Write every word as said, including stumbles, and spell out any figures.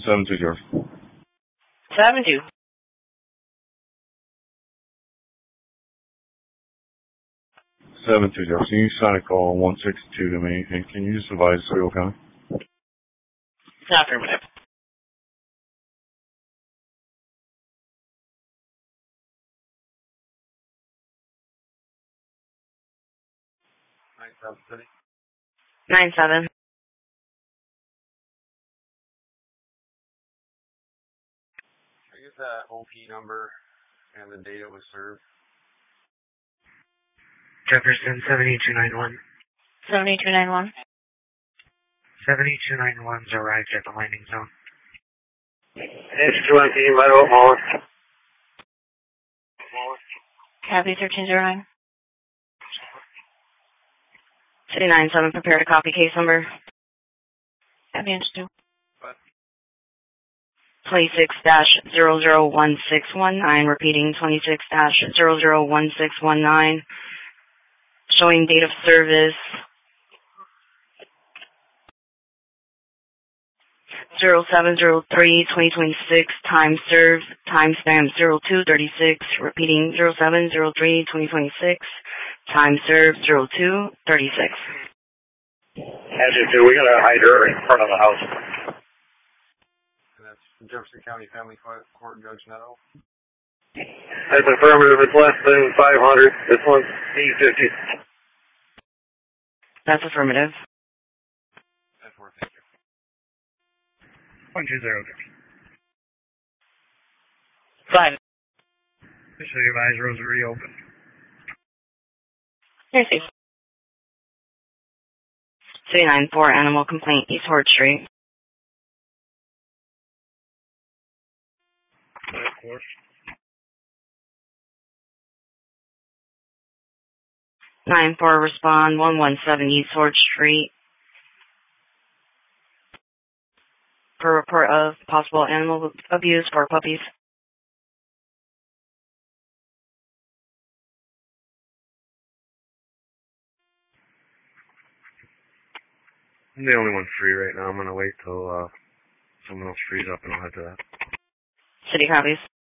seven two zero. Seven two. Seven two zero. So you sign a call one six two to me, and can you just advise Oswego County? Affirmative. Nine seven city. Nine seven. I get that O P number and the date it was served. Jefferson seven eight two nine one. Seven eight two nine one. Seven eight two nine one's arrived at the landing zone. H twenty, my old Mullen. Copy thirteen zero nine. City nine seven, prepare to copy case number. Copy inch two. twenty-six dash zero zero one six one nine, repeating twenty-six dash zero zero one six one nine, showing date of service zero seven zero three twenty twenty-six, time served, timestamp zero two thirty-six, repeating zero seven zero three twenty twenty-six, time served zero two thirty-six. Engine two, we got a hydrant in front of the house. And that's Jefferson County Family Court Judge Netto. That's affirmative, it's less than five hundred. This one's eight fifty. That's affirmative. That's worth it. One two zero. Five. Officially advised, roads are reopened. Here, safe. City nine four, animal complaint, East Hort Street. Of course. nine four, respond, one one seven East Hort Street. For report of possible animal abuse for puppies. I'm the only one free right now. I'm going to wait till uh, someone else frees up and I'll head to that. City copies.